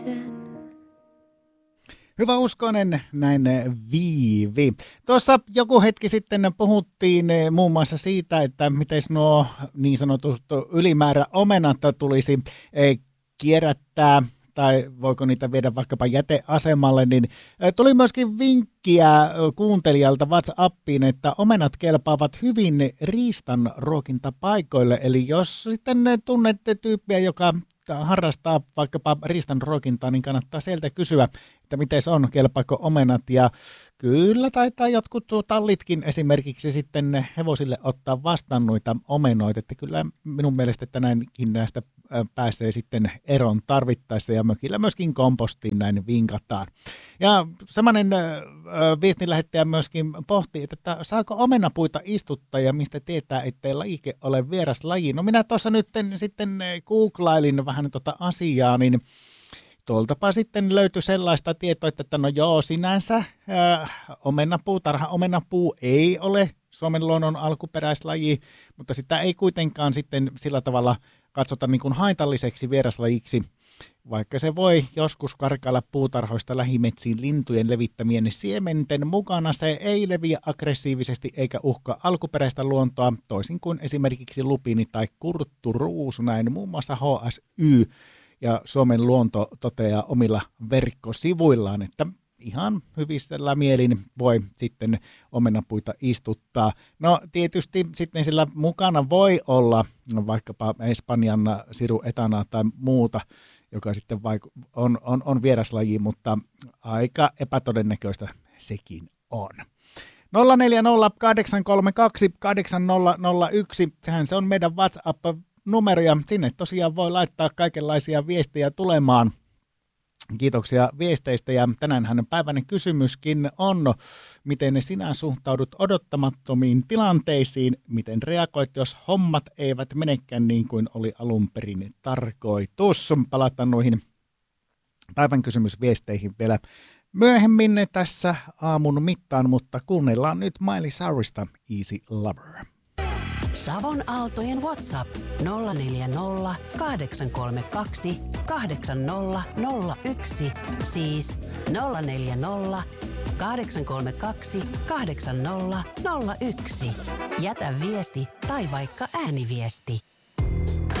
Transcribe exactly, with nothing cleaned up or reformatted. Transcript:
Hyvä uskonen, näin Viivi. Tuossa joku hetki sitten puhuttiin muun muassa siitä, että miten nuo niin sanotut ylimäärä omenat tulisi kierrättää tai voiko niitä viedä vaikkapa jäteasemalle, niin tuli myöskin vinkkiä kuuntelijalta WhatsAppiin, että omenat kelpaavat hyvin riistan ruokintapaikoille. Eli jos sitten tunnette tyyppiä, joka harrastaa vaikkapa riistan ruokintaa, niin kannattaa sieltä kysyä, että miten se on, kelpaako omenat. Ja kyllä taitaa jotkut tallitkin esimerkiksi sitten hevosille ottaa vastaan noita omenoita, että kyllä minun mielestä tänäänkin näistä pääsee sitten eron tarvittaessa ja mökillä myöskin kompostiin näin vinkataan. Ja samainen viestin lähettäjä myöskin pohti, että saako omenapuita istuttaa ja mistä tietää, ettei lajike ole vieras laji. No minä tuossa nyt sitten googlailin vähän tuota asiaa, niin tuoltapa sitten löytyi sellaista tietoa, että no joo, sinänsä äh, omenapuu, tarha omenapuu ei ole Suomen luonnon alkuperäislaji, mutta sitä ei kuitenkaan sitten sillä tavalla katsota niin kuin haitalliseksi vieraslajiksi, vaikka se voi joskus karkailla puutarhoista lähimetsiin lintujen levittämien siementen mukana. Se ei leviä aggressiivisesti eikä uhkaa alkuperäistä luontoa, toisin kuin esimerkiksi lupiini tai kurtturuusu, näin muun muassa H S Y ja Suomen luonto toteaa omilla verkkosivuillaan, että ihan hyvissä mielin voi sitten omenapuita istuttaa. No tietysti sitten sillä mukana voi olla vaikkapa Espanjan siru etana tai muuta, joka sitten vaiku- on, on, on vieraslaji, mutta aika epätodennäköistä sekin on. nolla neljä nolla kahdeksan kolme kaksi kahdeksan nolla nolla yksi, sehän se on meidän WhatsApp-numero ja sinne tosiaan voi laittaa kaikenlaisia viestejä tulemaan. Kiitoksia viesteistä ja tänäänhän päiväinen kysymyskin on, miten sinä suhtaudut odottamattomiin tilanteisiin, miten reagoit, jos hommat eivät menekään niin kuin oli alun perin tarkoitus. Palataan noihin päivän kysymysviesteihin vielä myöhemmin tässä aamun mittaan, mutta kuunnellaan nyt Miley Cyrus'ta Easy Lover. Savon Aaltojen WhatsApp nolla neljä nolla kahdeksan kolme kaksi kahdeksan nolla nolla yksi, siis nolla neljä nolla kahdeksan kolme kaksi kahdeksan nolla nolla yksi. Jätä viesti tai vaikka ääniviesti.